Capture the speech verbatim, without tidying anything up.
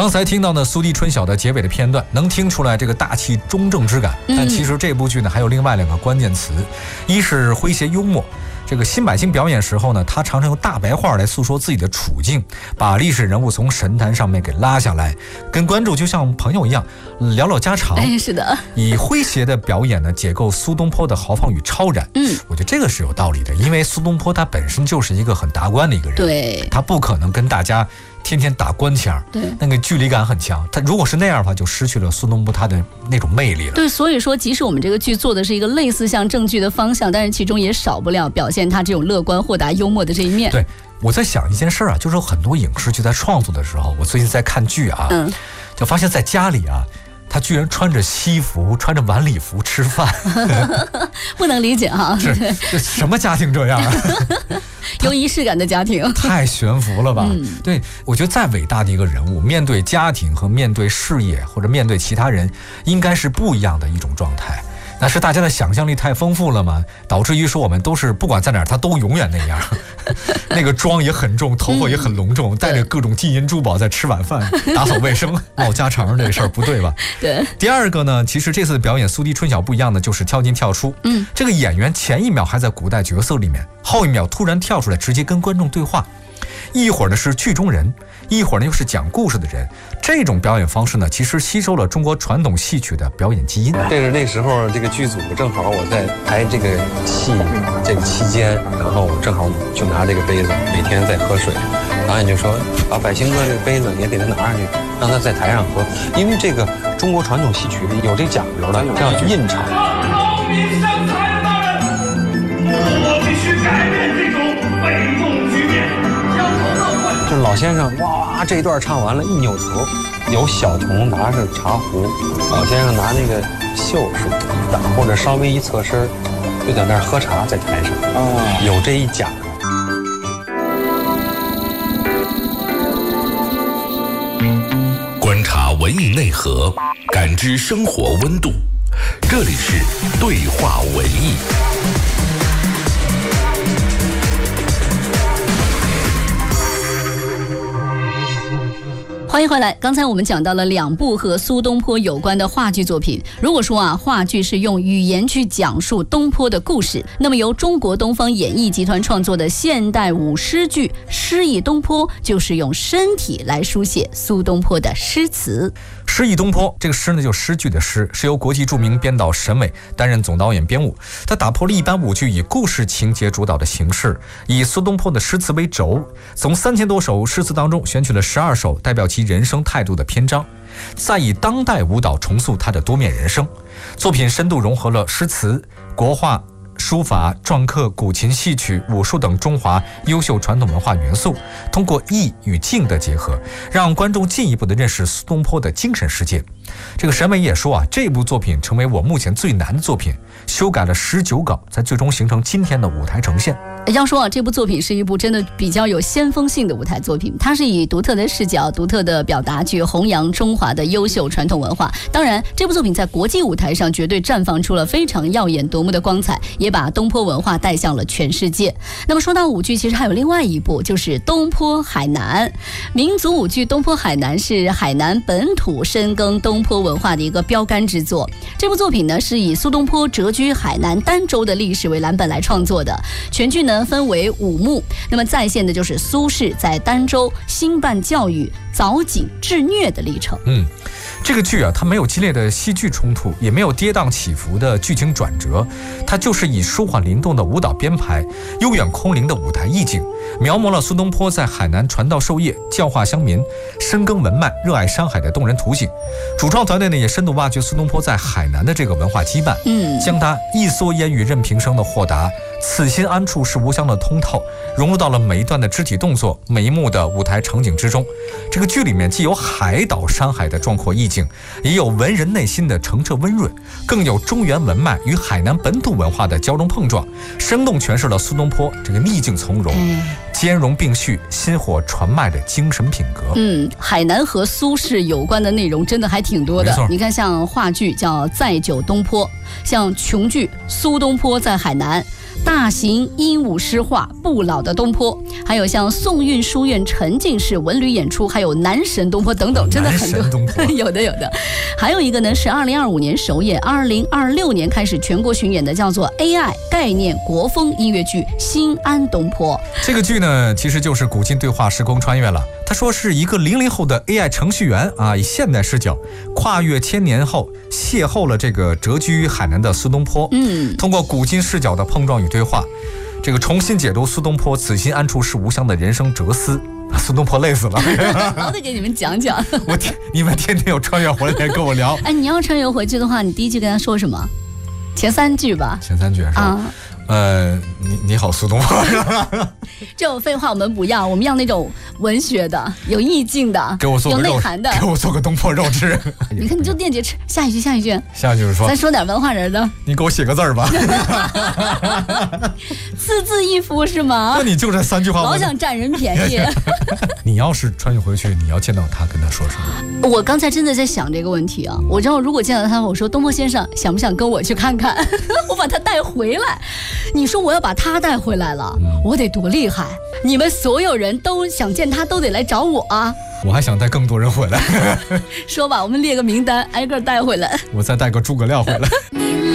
刚才听到呢苏堤春晓的结尾的片段，能听出来这个大气中正之感。但其实这部剧呢还有另外两个关键词，一是诙谐幽默。这个辛柏青表演时候呢，他常常用大白话来诉说自己的处境，把历史人物从神坛上面给拉下来，跟观众就像朋友一样聊聊家常。 哎，是的， 以诙谐的表演呢，解构苏东坡的豪放与超然。嗯，我觉得这个是有道理的，因为苏东坡他本身就是一个很达观的一个人， 对， 他不可能跟大家天天打官腔， 对， 那个距离感很强。他如果是那样的话，就失去了苏东坡他的那种魅力了。 对，所以说，即使我们这个剧做的是一个类似像正剧的方向，但是其中也少不了表现他这种乐观、豁达、幽默的这一面。 对，我在想一件事啊，就是有很多影视剧在创作的时候，我最近在看剧啊，嗯，就发现在家里啊，他居然穿着西服、穿着晚礼服吃饭， 不能理解哈。 是，这什么家庭这样啊？ 有仪式感的家庭， 太悬浮了吧？嗯、对，我觉得再伟大的一个人物，面对家庭和面对事业或者面对其他人，应该是不一样的一种状态。那是大家的想象力太丰富了吗？导致于说我们都是不管在哪儿，他都永远那样。那个妆也很重，头发也很隆重，嗯、带着各种金银珠宝在吃晚饭，打扫卫生，唠家常，这事儿不对吧？ 对。 第二个呢，其实这次表演苏堤春晓不一样的就是跳进跳出。嗯，这个演员前一秒还在古代角色里面，后一秒突然跳出来，直接跟观众对话。一会儿呢是剧中人，一会儿呢又是讲故事的人。这种表演方式呢，其实吸收了中国传统戏曲的表演基因。 这是那时候这个剧组正好我在排这个戏这个期间，然后正好就拿这个杯子，每天在喝水。导演就说：“把百兴哥这个杯子也给他拿上去，让他在台上喝。因为这个中国传统戏曲里有这讲究的，叫印场。” 我必须改变这种被动局面。 这老先生哇，这一段唱完了，一扭头，有小童拿着茶壶，老先生拿那个袖是打，或者稍微一侧身，就在那儿喝茶，在台上。哦，有这一讲。 观察文艺内核，感知生活温度。这里是对话文艺。 欢迎回来。刚才我们讲到了两部和苏东坡有关的话剧作品。如果说啊，话剧是用语言去讲述东坡的故事，那么由中国东方演艺集团创作的现代舞诗剧《诗意东坡》就是用身体来书写苏东坡的诗词。 诗意东坡这个诗呢，就诗句的诗，是由国际著名编导沈伟担任总导演编舞。他打破了一般舞剧以故事情节主导的形式，以苏东坡的诗词为轴，从三千多首诗词当中选取了十二首代表其人生态度的篇章，再以当代舞蹈重塑他的多面人生。作品深度融合了诗词、国画、书法、篆刻、古琴、戏曲、武术等中华优秀传统文化元素，通过意与境的结合，让观众进一步的认识苏东坡的精神世界。这个沈伟也说啊，这部作品成为我目前最难的作品，修改了十九稿，才最终形成今天的舞台呈现。 要说啊，这部作品是一部真的比较有先锋性的舞台作品，它是以独特的视角、独特的表达去弘扬中华的优秀传统文化。当然，这部作品在国际舞台上绝对绽放出了非常耀眼夺目的光彩，也把东坡文化带向了全世界。那么说到舞剧，其实还有另外一部，就是《东坡海南》。民族舞剧《东坡海南》是海南本土深耕东坡文化的一个标杆之作。这部作品呢，是以苏东坡谪居海南儋州的历史为蓝本来创作的。全剧呢分为五幕，那么再现的就是苏轼在儋州兴办教育、凿井治疟的历程。 嗯，这个剧啊，它没有激烈的戏剧冲突，也没有跌宕起伏的剧情转折，它就是以舒缓灵动的舞蹈编排、悠远空灵的舞台意境，描摹了苏东坡在海南传道授业、教化乡民、深耕文脉、热爱山海的动人图景。主创团队呢，也深度挖掘苏东坡在海南的这个文化羁绊，嗯，将他一蓑烟雨任平生的豁达、此心安处是吾乡的通透融入到了每一段的肢体动作、每一幕的舞台场景之中。这个剧里面既有海岛山海的壮阔意境，也有文人内心的澄澈温润，更有中原文脉与海南本土文化的交融碰撞，生动诠释了苏东坡这个逆境从容、嗯、兼容并蓄、薪火传脉的精神品格。 嗯，海南和苏轼有关的内容真的还挺多的。你看，像话剧叫《载酒东坡》，像琼剧《苏东坡在海南》， 大型鹦鹉诗画《不老的东坡》，还有像宋韵书院沉浸式文旅演出，还有男神东坡等等，真的很多。有的有的。还有一个呢是二零二五年首演，二零二六年开始全国巡演的，叫做 A I 概念国风音乐剧《新安东坡》。 这个剧呢，其实就是古今对话、时空穿越了。他说是一个零零后的 A I 程序员啊，以现代视角跨越千年后，邂逅了这个谪居海南的苏东坡。 嗯， 通过古今视角的碰撞与对话，这个重新解读苏东坡此心安处是吾乡的人生哲思。苏东坡累死了， 老得给你们讲讲。 我天，你们天天有穿越回来跟我聊。 哎，你要穿越回去的话，你第一句跟他说什么？前三句吧。 前三句是吧？啊呃，你你好，苏东坡。 这种废话我们不要，我们要那种文学的、有意境的、 给我做个有内涵的。 给我做个东坡肉吃。 你看，你就惦记吃。下一句，下一句。 下一句是说， 咱说点文化人的。 你给我写个字儿吧。 字字一幅是吗？ 那你就这三句话， 老想占人便宜。 你要是穿越回去，你要见到他，跟他说什么？ 我刚才真的在想这个问题啊。我知道，如果见到他，我说东坡先生，想不想跟我去看看？我把他带回来。你说我要把他带回来了，嗯、我得多厉害！你们所有人都想见他，都得来找我啊！ 我还想带更多人回来。 说吧，我们列个名单，挨个带回来。 我再带个诸葛亮回来。